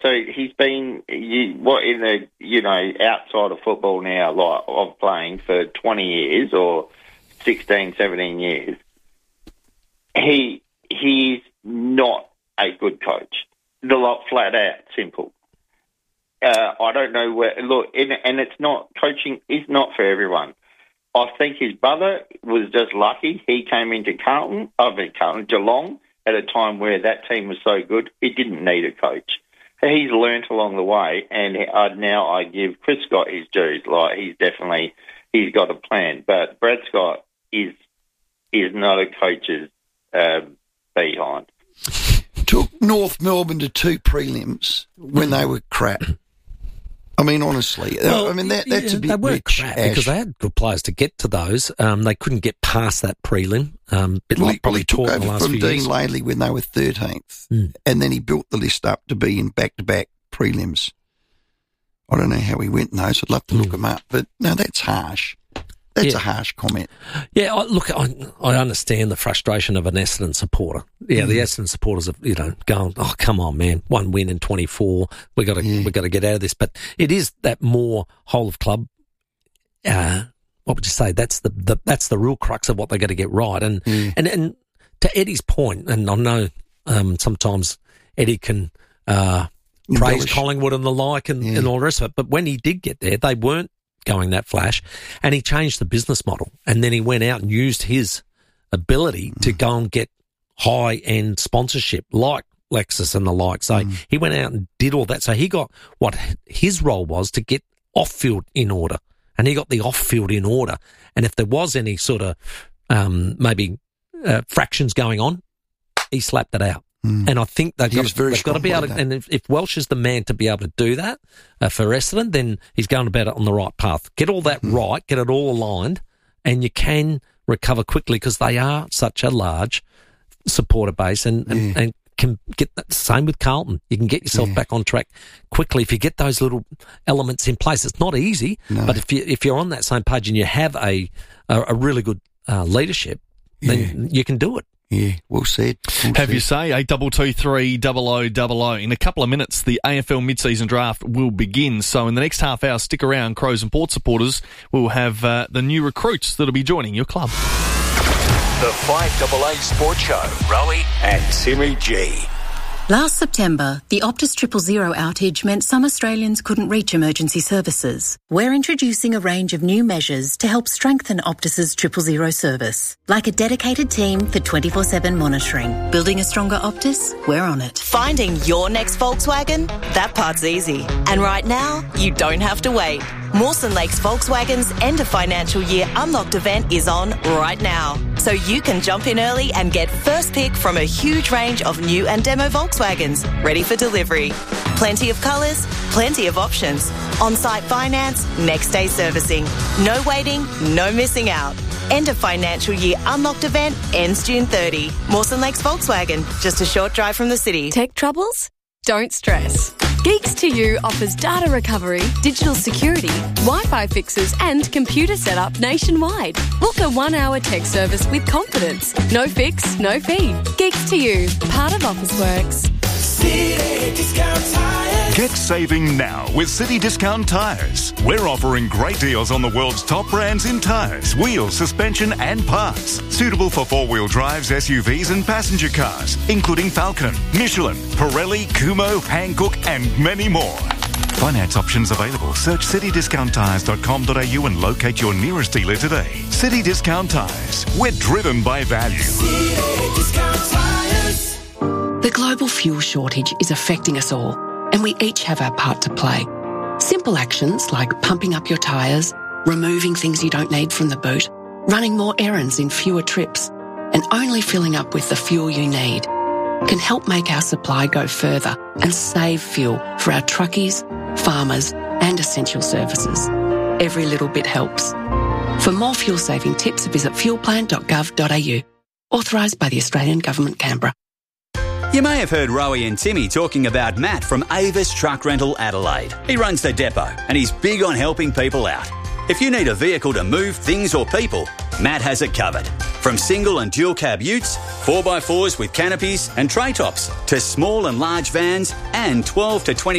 So he's been outside of football now, like of playing for 20 years or 16, 17 years. He's not a good coach. The lot flat out simple. I don't know where. Look, and it's not coaching is not for everyone. I think his brother was just lucky. He came into Geelong at a time where that team was so good, it didn't need a coach. He's learnt along the way, and now I give Chris Scott his dues. Like he's got a plan, but Brad Scott is not a coach's behind. Took North Melbourne to 2 prelims when they were crap. I mean, honestly, that's a bit they were rich, crap Ash. because they had good players to get to those. They couldn't get past that prelim. Bit like probably took taught in the over last from few Dean years. Laidley when they were 13th, and then he built the list up to be in back-to-back prelims. I don't know how he went in those. I'd love to look them up, but no, that's harsh. That's a harsh comment. Yeah, I understand the frustration of an Essendon supporter. Yeah, the Essendon supporters have, going, oh, come on, man, 1 win in 24. We got to get out of this. But it is that more whole of club. What would you say? That's the real crux of what they got to get right. And to Eddie's point, and I know sometimes Eddie can praise Collingwood and the like and all the rest of it. But when he did get there, they weren't going that flash, and he changed the business model, and then he went out and used his ability to go and get high-end sponsorship like Lexus and the like. So he went out and did all that. So he got what his role was to get off-field in order, and he got the off-field in order. And if there was any sort of fractions going on, he slapped it out. And I think they've got to be able to, and if Welsh is the man to be able to do that for Essendon, then he's going about it on the right path. Get all that right, get it all aligned, and you can recover quickly because they are such a large supporter base and can get that. Same with Carlton. You can get yourself back on track quickly if you get those little elements in place. It's not easy, but if you're on that same page and you have a really good leadership, then you can do it. Yeah, well said. Have your say, 8223 0000. In a couple of minutes, the AFL mid-season draft will begin. So in the next half hour, stick around. Crows and Port supporters will have the new recruits that'll be joining your club. The 5AA Sports Show, Rowie and Timmy G. Last September, the Optus 000 outage meant some Australians couldn't reach emergency services. We're introducing a range of new measures to help strengthen Optus's 000 service, like a dedicated team for 24/7 monitoring. Building a stronger Optus? We're on it. Finding your next Volkswagen? That part's easy. And right now, you don't have to wait. Mawson Lakes Volkswagen's end of financial year unlocked event is on right now. So you can jump in early and get first pick from a huge range of new and demo Volkswagens ready for delivery. Plenty of colours, plenty of options. On-site finance, next day servicing. No waiting, no missing out. End of financial year unlocked event ends June 30. Mawson Lakes Volkswagen, just a short drive from the city. Tech troubles? Don't stress. Geeks to You offers data recovery, digital security, Wi-Fi fixes and computer setup nationwide. Book a 1-hour tech service with confidence. No fix, no fee. Geeks to You, part of Officeworks. City Discount Tires. Get saving now with City Discount Tires. We're offering great deals on the world's top brands in tyres, wheels, suspension and parts. Suitable for four-wheel drives, SUVs and passenger cars, including Falcon, Michelin, Pirelli, Kumho, Hankook and many more. Finance options available. Search citydiscounttires.com.au and locate your nearest dealer today. City Discount Tires. We're driven by value. City Discount Tires. The global fuel shortage is affecting us all, and we each have our part to play. Simple actions like pumping up your tyres, removing things you don't need from the boot, running more errands in fewer trips, and only filling up with the fuel you need can help make our supply go further and save fuel for our truckies, farmers, and essential services. Every little bit helps. For more fuel-saving tips, visit fuelplan.gov.au. Authorised by the Australian Government, Canberra. You may have heard Rowie and Timmy talking about Matt from Avis Truck Rental Adelaide. He runs the depot and he's big on helping people out. If you need a vehicle to move things or people, Matt has it covered. From single and dual cab utes, 4x4s with canopies and tray tops, to small and large vans and 12 to 20